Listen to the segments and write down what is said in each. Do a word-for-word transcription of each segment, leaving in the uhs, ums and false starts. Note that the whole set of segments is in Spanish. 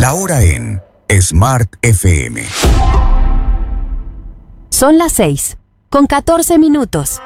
La hora en Smart F M. Son las seis, con catorce minutos.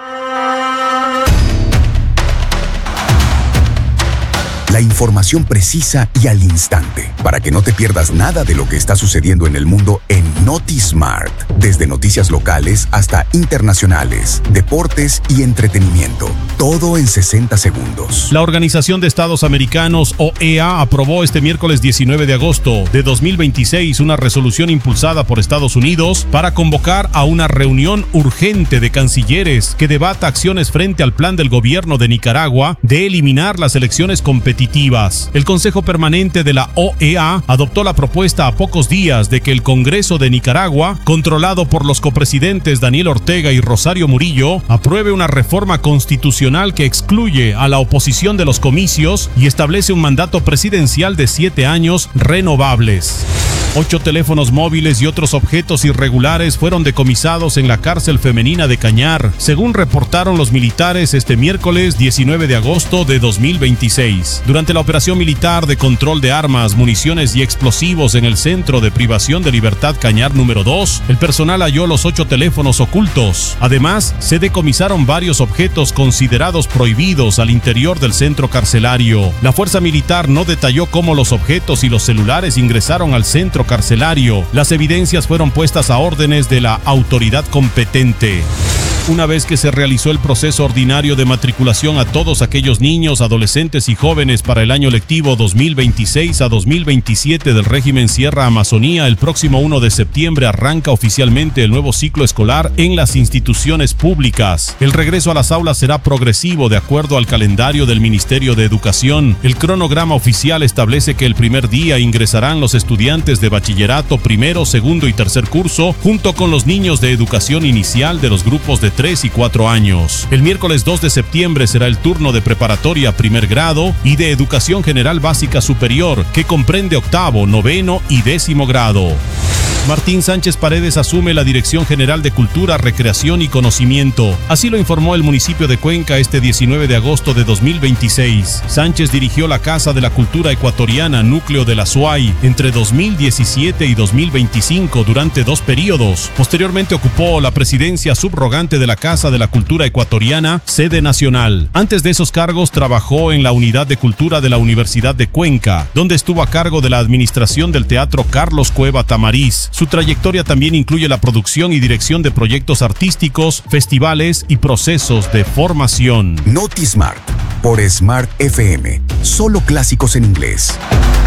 La información precisa y al instante, para que no te pierdas nada de lo que está sucediendo en el mundo en NotiSmart. Desde noticias locales hasta internacionales, deportes y entretenimiento. Todo en sesenta segundos. La Organización de Estados Americanos, O E A, aprobó este miércoles diecinueve de agosto de dos mil veintiséis una resolución impulsada por Estados Unidos para convocar a una reunión urgente de cancilleres que debata acciones frente al plan del gobierno de Nicaragua de eliminar las elecciones competitivas. El Consejo Permanente de la O E A adoptó la propuesta a pocos días de que el Congreso de Nicaragua, controlado por los copresidentes Daniel Ortega y Rosario Murillo, apruebe una reforma constitucional que excluye a la oposición de los comicios y establece un mandato presidencial de siete años renovables. Ocho teléfonos móviles y otros objetos irregulares fueron decomisados en la cárcel femenina de Cañar, según reportaron los militares este miércoles diecinueve de agosto de dos mil veintiséis. Durante la operación militar de control de armas, municiones y explosivos en el Centro de Privación de Libertad Cañar número dos, el personal halló los ocho teléfonos ocultos. Además, se decomisaron varios objetos considerados prohibidos al interior del centro carcelario. La fuerza militar no detalló cómo los objetos y los celulares ingresaron al centro carcelario. Las evidencias fueron puestas a órdenes de la autoridad competente. Una vez que se realizó el proceso ordinario de matriculación a todos aquellos niños, adolescentes y jóvenes para el año lectivo dos mil veintiséis a dos mil veintisiete del régimen Sierra Amazonía, el próximo primero de septiembre arranca oficialmente el nuevo ciclo escolar en las instituciones públicas. El regreso a las aulas será progresivo de acuerdo al calendario del Ministerio de Educación. El cronograma oficial establece que el primer día ingresarán los estudiantes de bachillerato primero, segundo y tercer curso, junto con los niños de educación inicial de los grupos de tres y cuatro años. El miércoles dos de septiembre será el turno de preparatoria primer grado y de educación general básica superior, que comprende octavo, noveno y décimo grado. Martín Sánchez Paredes asume la Dirección General de Cultura, Recreación y Conocimiento. Así lo informó el municipio de Cuenca este diecinueve de agosto de dos mil veintiséis. Sánchez dirigió la Casa de la Cultura Ecuatoriana, núcleo de la S U A Y, entre dos mil diecisiete y dos mil veinticinco durante dos periodos. Posteriormente ocupó la presidencia subrogante de la Casa de la Cultura Ecuatoriana, sede nacional. Antes de esos cargos trabajó en la Unidad de Cultura de la Universidad de Cuenca, donde estuvo a cargo de la administración del Teatro Carlos Cueva Tamariz. Su trayectoria también incluye la producción y dirección de proyectos artísticos, festivales y procesos de formación. NotiSmart por Smart F M. Solo clásicos en inglés.